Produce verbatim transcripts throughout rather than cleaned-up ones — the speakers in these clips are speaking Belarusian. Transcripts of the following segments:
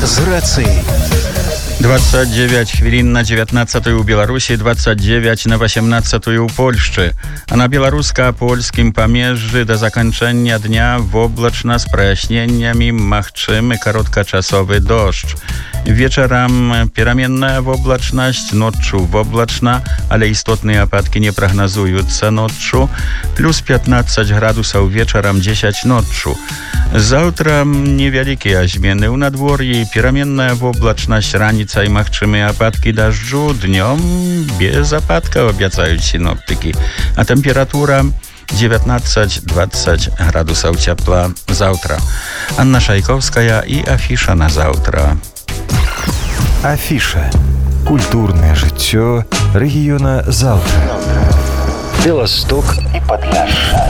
з рацыі. двадцать девять хвілін на дзевятнаццатую ў Беларусі, двадцать девять на восемнадцатую ў Польшчы. А на беларуска-польскім памежжы да заканчэння дня воблачна з праясненнямі магчымы кароткачасовы дождж. Вечарам пераменная воблачнасць, ноччу воблачна, але істотныя ападкі не прагназуюцца ноччу. Плюс пятнадцать градусаў вечарам, дзесяць ноччу. Заўтра невялікія змены ў надвор'і, пераменная воблачнасць, раніцай магчымыя ападкі дажджу, днём без ападкаў, абяцаюць сіноптыкі. А тэмпература девятнадцать двадцать градусаў цяпла заўтра. Анна Шайкоўская і афіша на заўтра. Афіша. Культурнае жыццё рэгіёна заўтра. Беласток і Падляшша.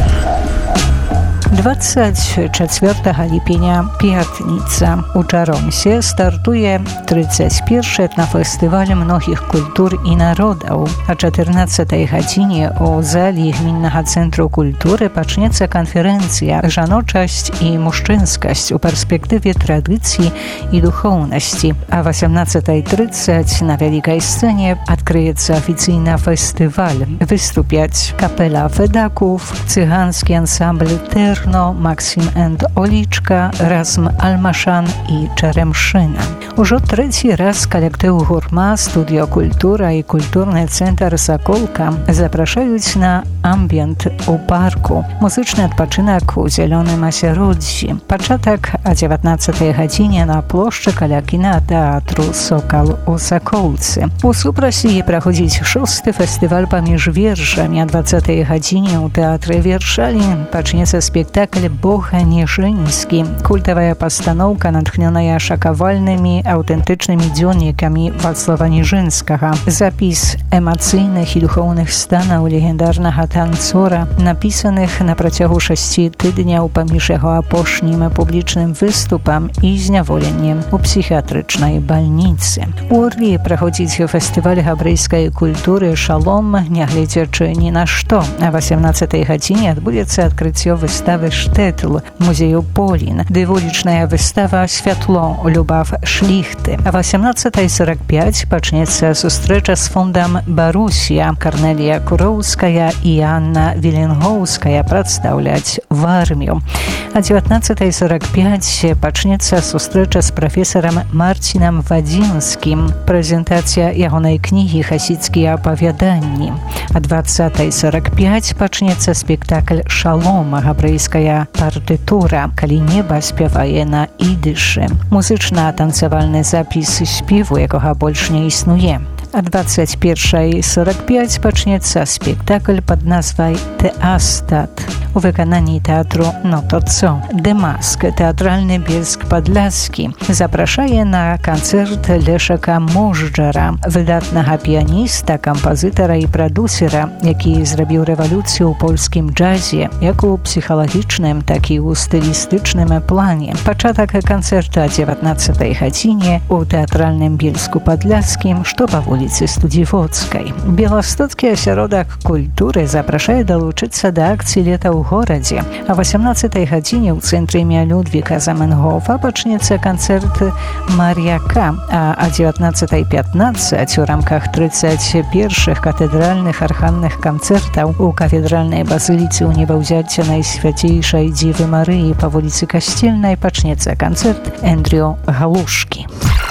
двадцать чацвёртага ліпеня, пятніца. У Чаромсе стартуе тридцать першы этнафестываль многіх культур і народаў. А чатырнаццатай гадзіне у залі гміннага цэнтру культуры пачнецца канферэнцыя «Жаночасць і мужчынскасць у перспектыве традыцыі і духоўнасці». А восемнадцатай тридцать на вялікай сцэне адкрыецца афіцыйна фестываль. Выступяць капела Федаков, цыганскі ансамбль «Тер», Максим энд Олічка, Разм Альмашан і Чаремшина. Ужо трэці раз калектыў «Гурма», студыё «Культура» і культурны цэнтр «Саколка» запрашаюць на амбіент у парку. Музычны адпачынак у зялёным асяроддзі. Пачатак о дзевятнаццатай гадзіне на плошчы каля кінатэатру «Сокал» у Саколцы. У супрасе праходзіць шосты фестываль паміж вершамі. О дваццатай гадзіне ў тэатры Вершалі пачнецца спектакль Спектакль «Бога Ніжынскі». Культавая пастаноўка, натхнёная шакавальнымі аўтэнтычнымі дзённікамі Вацлава Ніжынскага. Запіс эмацыйных і духоўных станаў легендарнага танцора, напісаных на працягу шасці тыдняў паміж яго апошнім публічным выступам і зняволеннем у псіхіятрычнай бальніцы. У Орлі праходзіць фестываль габрэйскай культуры «Шалом», нягледзячы ні на што. А восемнаццатай гадзіне адбудзецца адкрыццё выставы «Штэтл» музею Полін, ды вулічная выстава «Святло» Любав Шліхты. А восемнаццатай сорок пять пачнецца сустрэча з фондам «Барусія». Карнелія Куроўская і Анна Віленгоўская прадстаўляць в армію. А дзевятнаццатай сорок пять пачнецца сустрэча з прафесарам Марцінам Вадзінскім. Прэзентацыя ягонай кнігі «Хасідскія апавяданні». А двадцатай сорок пять пачнецца спектакль «Шалом», габрэйская партытура, калі неба спявае на ідышы. Музычна-танцавальны запіс спеву, якога больш не існуе. А двадцать першай сорок пять пачнецца спектакль пад назвай «Теастат» у выкананні тэатру «Нотоцо». Демаск, тэатральны Бельск Падляскі, запрашае на канцэрт Лешака Можджара, выдатнага піяніста, кампазітара і прадусера, які зрабіў рэвалюцыю ў польскім джазе, як у псіхалагічным, так і ў стылістычным плане. Пачатак канцэрта о дзевятнаццатай гадзіне у тэатральным Бельску Падляскім, што па вуліцы Студзівоцкай. Беластоцкі асяродак культуры запрашае далучыцца да акцыі «Лета ў горадзе». А восемнаццатай гадзіне ў цэнтры імя Людвіга Заменгофа пачнецца канцэрт «Мар'яка», а о дзевятнаццатай пятнадцать у рамках тридцать першых катэдральных арханных канцэртаў у кафедральнай базыліцы ў небаўзяцця Найсвяцейшай Дзівы Марыі па вуліцы Касцельнай пачнецца канцэрт Эндрю Галушкі.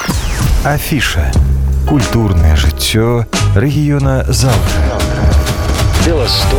Афіша. Культурнае жыццё рэгіёна заўтра. Беласток